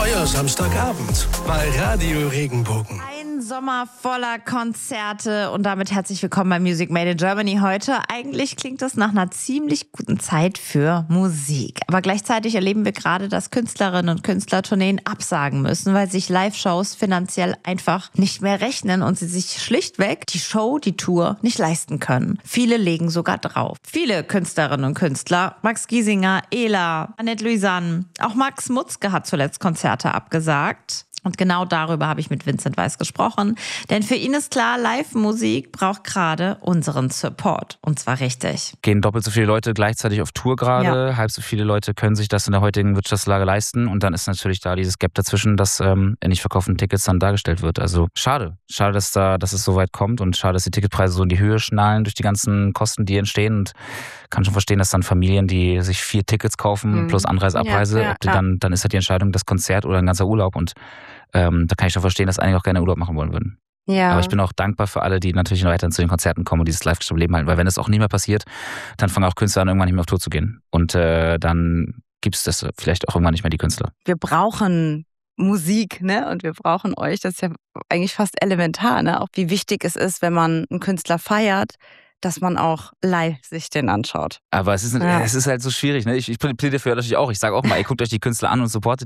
Euer Samstagabend bei Radio Regenbogen. Ein Sommer voller Konzerte und damit herzlich willkommen bei Music Made in Germany heute. Eigentlich klingt das nach einer ziemlich guten Zeit für Musik. Aber gleichzeitig erleben wir gerade, dass Künstlerinnen und Künstler Tourneen absagen müssen, weil sich Live-Shows finanziell einfach nicht mehr rechnen und sie sich schlichtweg die Show, die Tour nicht leisten können. Viele legen sogar drauf. Viele Künstlerinnen und Künstler, Max Giesinger, Ela, Annette Louisanne, auch Max Mutzke hat zuletzt Konzerte abgesagt. Und genau darüber habe ich mit Vincent Weiss gesprochen. Denn für ihn ist klar, Live-Musik braucht gerade unseren Support. Und zwar richtig. Gehen doppelt so viele Leute gleichzeitig auf Tour gerade. Ja. Halb so viele Leute können sich das in der heutigen Wirtschaftslage leisten. Und dann ist natürlich da dieses Gap dazwischen, dass in nicht verkauften Tickets dann dargestellt wird. Also schade. Schade, dass es so weit kommt. Und schade, dass die Ticketpreise so in die Höhe schnallen durch die ganzen Kosten, die entstehen. Und kann schon verstehen, dass dann Familien, die sich 4 Tickets kaufen, plus Anreise, Abreise, dann ist halt die Entscheidung, das Konzert oder ein ganzer Urlaub. Und da kann ich schon verstehen, dass einige auch gerne Urlaub machen wollen würden. Ja. Aber ich bin auch dankbar für alle, die natürlich noch weiterhin zu den Konzerten kommen und dieses Live-Leben halten. Weil wenn das auch nie mehr passiert, dann fangen auch Künstler an, irgendwann nicht mehr auf Tour zu gehen. Und dann gibt es das vielleicht auch irgendwann nicht mehr, die Künstler. Wir brauchen Musik, ne? Und wir brauchen euch. Das ist ja eigentlich fast elementar, ne? Auch wie wichtig es ist, wenn man einen Künstler feiert, dass man auch live sich den anschaut. Aber es ist halt so schwierig. Ne? Ich plädiere dafür natürlich auch. Ich sage auch mal, guckt euch die Künstler an und supportet